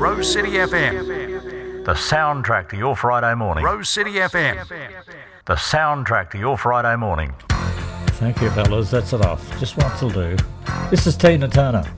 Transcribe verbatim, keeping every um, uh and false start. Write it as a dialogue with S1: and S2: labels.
S1: Rose City F M.
S2: The soundtrack to your Friday morning.
S1: Rose City F M.
S2: The soundtrack to your Friday morning.
S3: Thank you, fellas. That's enough. Just once will do. This is Tina Turner.